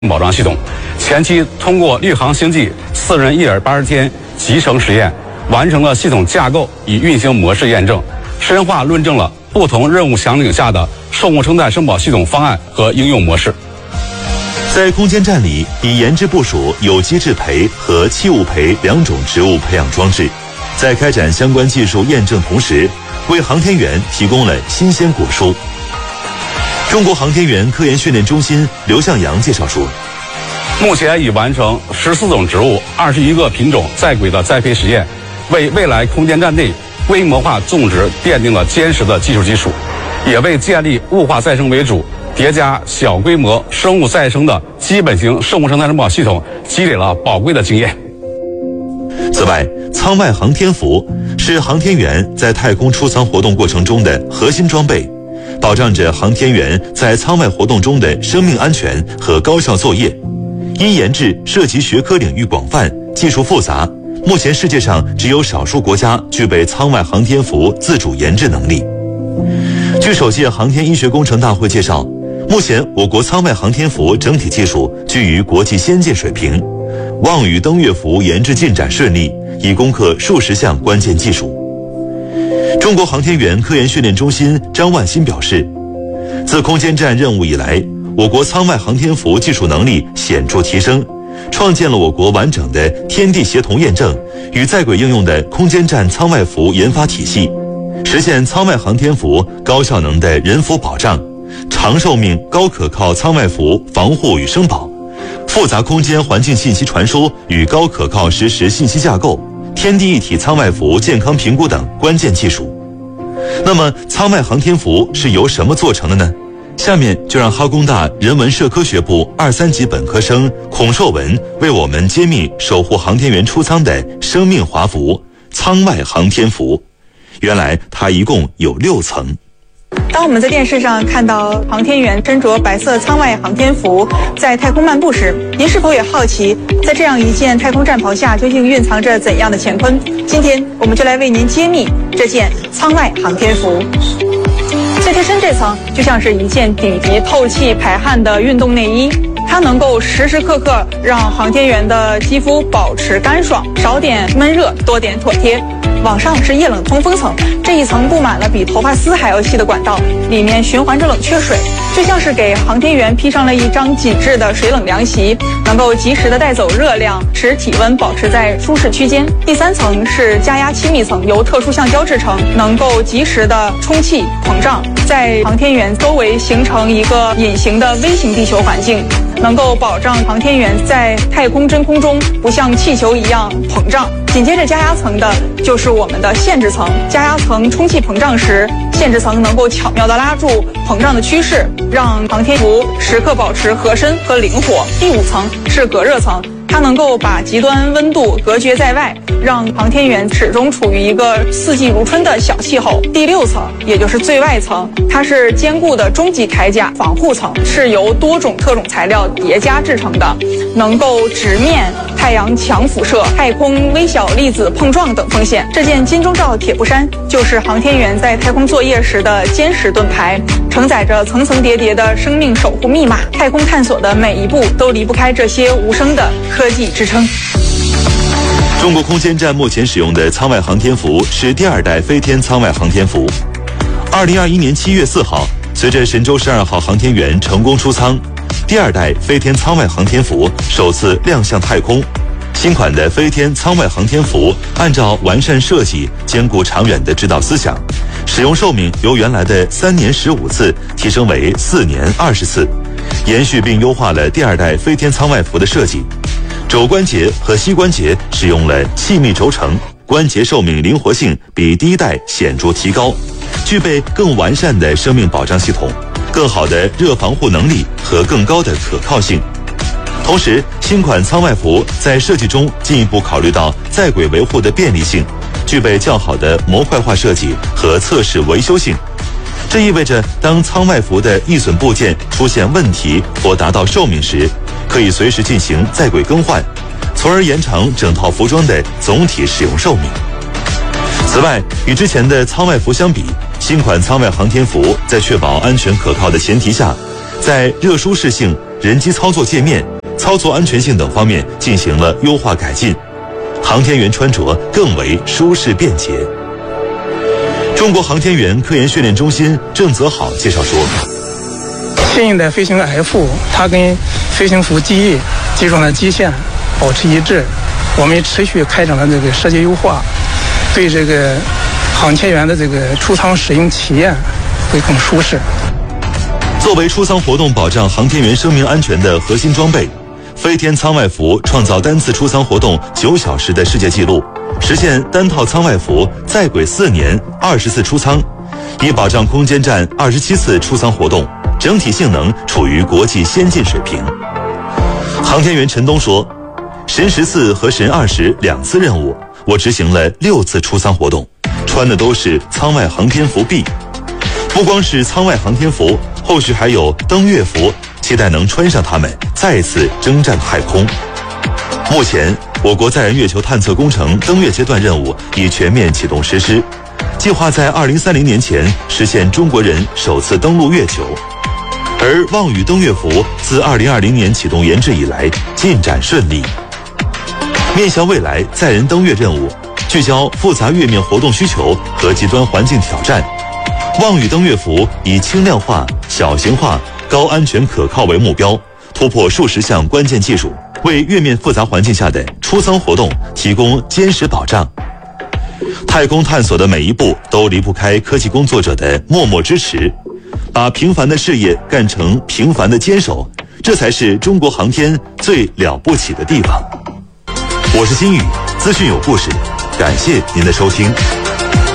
保障系统，前期通过绿航星际4人180天集成实验，完成了系统架构与运行模式验证，深化论证了不同任务场景下的兽牧生态生保系统方案和应用模式。 在空间站里，已研制部署有机质培和器物培2种植物培养装置，在开展相关技术验证同时，为航天员提供了新鲜果蔬。中国航天员科研训练中心刘向阳介绍说， 目前已完成14种植物、21个品种在轨的栽培实验，为未来空间站内规模化种植奠定了坚实的技术基础，也为建立物化再生为主、叠加小规模生物再生的基本型兽牧生态生保系统积累了宝贵的经验。 此外，舱外航天服是航天员在太空出舱活动过程中的核心装备，保障着航天员在舱外活动中的生命安全和高效作业。因研制涉及学科领域广泛、技术复杂，目前世界上只有少数国家具备舱外航天服自主研制能力。据首届航天医学工程大会介绍，目前我国舱外航天服整体技术居于国际先进水平，望与登月服研制进展顺利，已攻克数十项关键技术。中国航天员科研训练中心张万新表示，自空间站任务以来，我国舱外航天服技术能力显著提升，创建了我国完整的天地协同验证与在轨应用的空间站舱外服研发体系，实现舱外航天服高效能的人服保障、长寿命高可靠舱外服防护与生保、复杂空间环境信息传输与高可靠实时信息架构、天地一体舱外服健康评估等关键技术。那么舱外航天服是由什么做成的呢？下面就让哈工大人文社科学部2、3级本科生孔硕文为我们揭秘守护航天员出舱的生命华服——舱外航天服。原来它一共有6层。 当我们在电视上看到航天员身着白色舱外航天服在太空漫步时，您是否也好奇，在这样一件太空战袍下究竟蕴藏着怎样的乾坤？今天我们就来为您揭秘这件舱外航天服。最贴身这层就像是一件顶级透气排汗的运动内衣，它能够时时刻刻让航天员的肌肤保持干爽，少点闷热，多点妥帖。往上是液冷通风层，这一层布满了比头发丝还要细的管道，里面循环着冷却水，就像是给航天员披上了一张紧致的水冷凉席，能够及时的带走热量，使体温保持在舒适区间。第3层是加压气密层，由特殊橡胶制成，能够及时的充气膨胀，在航天员周围形成一个隐形的微型地球环境，能够保障航天员在太空真空中不像气球一样膨胀。紧接着加压层的就是我们的限制层，加压层充气膨胀时，限制层能够巧妙地拉住膨胀的趋势，让航天服时刻保持合身和灵活。第5层是隔热层，它能够把极端温度隔绝在外，让航天员始终处于一个四季如春的小气候。第6层，也就是最外层，它是坚固的终极铠甲防护层，是由多种特种材料叠加制成的，能够直面太阳强辐射、太空微小粒子碰撞等风险。这件金钟罩铁布衫就是航天员在太空作业时的坚实盾牌，承载着层层叠叠的生命守护密码。太空探索的每一步都离不开这些无声的科技支撑。 中国空间站目前使用的舱外航天服是第2代飞天舱外航天服。2021年7月4号，随着神舟12号航天员成功出舱，第2代飞天舱外航天服首次亮相太空。新款的飞天舱外航天服按照完善设计、兼顾长远的指导思想，使用寿命由原来的3年15次提升为4年20次，延续并优化了第2代飞天舱外服的设计。肘关节和膝关节使用了气密轴承，关节寿命灵活性比第1代显著提高，具备更完善的生命保障系统、更好的热防护能力和更高的可靠性。同时，新款舱外服在设计中进一步考虑到在轨维护的便利性，具备较好的模块化设计和测试维修性。这意味着，当舱外服的易损部件出现问题或达到寿命时，可以随时进行在轨更换，从而延长整套服装的总体使用寿命。此外，与之前的舱外服相比，新款舱外航天服在确保安全可靠的前提下，在热舒适性、 人机操作界面、操作安全性等方面进行了优化改进，航天员穿着更为舒适便捷。中国航天员科研训练中心郑泽好介绍说， 新一代飞行 F 它跟飞行服机翼机装的基线保持一致，我们持续开展了这个设计优化，对这个航天员的这个出舱使用体验会更舒适。 作为出舱活动保障航天员生命安全的核心装备，飞天舱外服创造单次出舱活动9小时的世界纪录，实现单套舱外服在轨4年20次出舱，以保障空间站27次出舱活动，整体性能处于国际先进水平。航天员陈东说，神14和神202次任务，我执行了6次出舱活动，穿的都是舱外航天服 B。 不光是舱外航天服，后续还有登月服，期待能穿上它们再次征战太空。目前我国载人月球探测工程登月阶段任务已全面启动实施，计划在2030年前实现中国人首次登陆月球。而望宇登月服自2020年启动研制以来进展顺利。面向未来载人登月任务，聚焦复杂月面活动需求和极端环境挑战，望宇登月服以轻量化、小型化、高安全可靠为目标，突破数十项关键技术，为月面复杂环境下的出舱活动提供坚实保障。太空探索的每一步都离不开科技工作者的默默支持，把平凡的事业干成平凡的坚守，这才是中国航天最了不起的地方。我是金宇，资讯有故事，感谢您的收听。